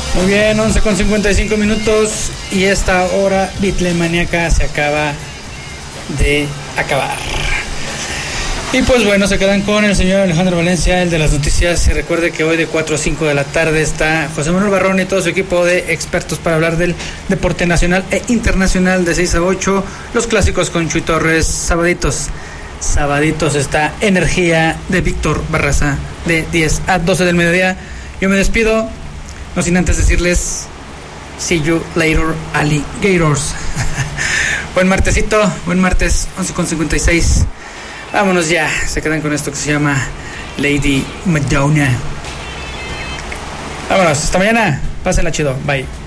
Muy bien, 11:55 y esta hora Beatlemaníaca se acaba de acabar. Y pues bueno, se quedan con el señor Alejandro Valencia, el de las noticias. Y recuerde que hoy de 4 a 5 de la tarde está José Manuel Barrón y todo su equipo de expertos para hablar del deporte nacional e internacional. De 6 a 8, los clásicos con Chuy Torres. Sabaditos está Energía de Víctor Barraza de 10 a 12 del mediodía. Yo me despido, no sin antes decirles see you later, alligators. Buen martesito, buen martes, 11:56. Vámonos ya, se quedan con esto que se llama Lady Madonna. Vámonos, hasta mañana, pásenla chido, bye.